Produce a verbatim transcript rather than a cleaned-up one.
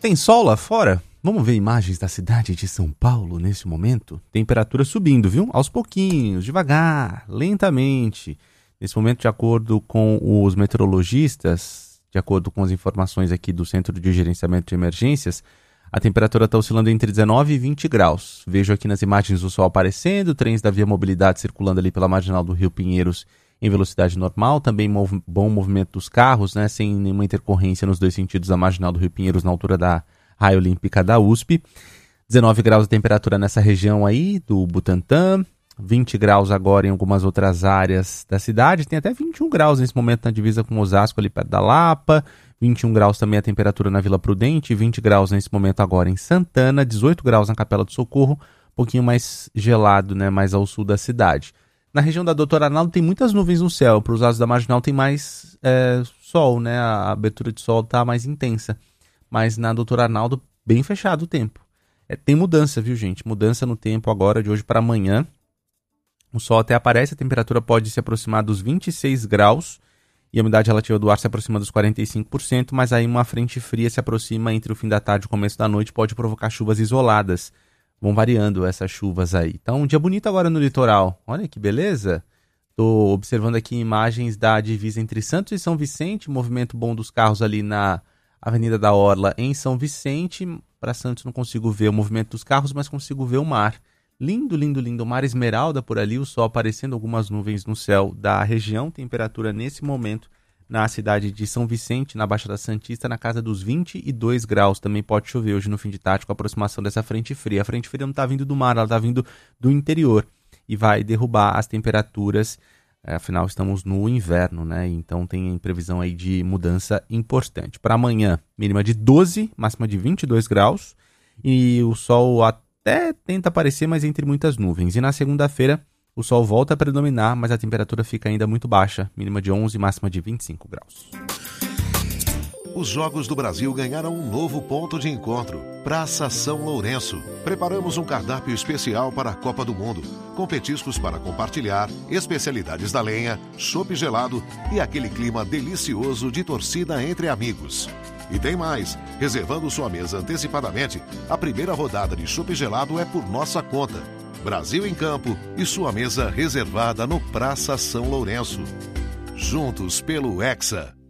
Tem sol lá fora? Vamos ver imagens da cidade de São Paulo nesse momento? Temperatura subindo, viu? Aos pouquinhos, devagar, lentamente. Nesse momento, de acordo com os meteorologistas, de acordo com as informações aqui do Centro de Gerenciamento de Emergências, a temperatura está oscilando entre dezenove e vinte graus. Vejo aqui nas imagens o sol aparecendo, trens da Via Mobilidade circulando ali pela marginal do Rio Pinheiros em velocidade normal, também mov- bom movimento dos carros, né, sem nenhuma intercorrência nos dois sentidos da marginal do Rio Pinheiros na altura da Raia Olímpica da U S P. dezenove graus de temperatura nessa região aí do Butantã, vinte graus agora em algumas outras áreas da cidade, tem até vinte e um graus nesse momento na divisa com Osasco ali perto da Lapa, vinte e um graus também a temperatura na Vila Prudente, vinte graus nesse momento agora em Santana, dezoito graus na Capela do Socorro, um pouquinho mais gelado, né, mais ao sul da cidade. Na região da Doutor Arnaldo tem muitas nuvens no céu, para os lados da Marginal tem mais é, sol, né, a abertura de sol está mais intensa, mas na Doutor Arnaldo bem fechado o tempo. É, tem mudança, viu gente, mudança no tempo agora de hoje para amanhã. O sol até aparece, a temperatura pode se aproximar dos vinte e seis graus e a umidade relativa do ar se aproxima dos quarenta e cinco por cento, mas aí uma frente fria se aproxima entre o fim da tarde e o começo da noite, pode provocar chuvas isoladas. Vão variando essas chuvas aí. Então, um dia bonito agora no litoral. Olha que beleza. Estou observando aqui imagens da divisa entre Santos e São Vicente, movimento bom dos carros ali na Avenida da Orla em São Vicente. Para Santos não consigo ver o movimento dos carros, mas consigo ver o mar. Lindo, lindo, lindo. O mar esmeralda por ali, o sol aparecendo, algumas nuvens no céu da região. Temperatura nesse momento na cidade de São Vicente, na Baixada Santista, na casa dos vinte e dois graus. Também pode chover hoje no fim de tarde com a aproximação dessa frente fria. A frente fria não está vindo do mar, ela está vindo do interior e vai derrubar as temperaturas. Afinal, estamos no inverno, né? Então tem previsão aí de mudança importante. Para amanhã, mínima de doze, máxima de vinte e dois graus. E o sol até tenta aparecer, mas entre muitas nuvens. E na segunda-feira, o sol volta a predominar, mas a temperatura fica ainda muito baixa, mínima de onze, máxima de vinte e cinco graus. Os Jogos do Brasil ganharam um novo ponto de encontro, Praça São Lourenço. Preparamos um cardápio especial para a Copa do Mundo, com petiscos para compartilhar, especialidades da lenha, chopp gelado e aquele clima delicioso de torcida entre amigos. E tem mais, reservando sua mesa antecipadamente, a primeira rodada de chopp gelado é por nossa conta. Brasil em campo e sua mesa reservada no Praça São Lourenço. Juntos pelo Hexa.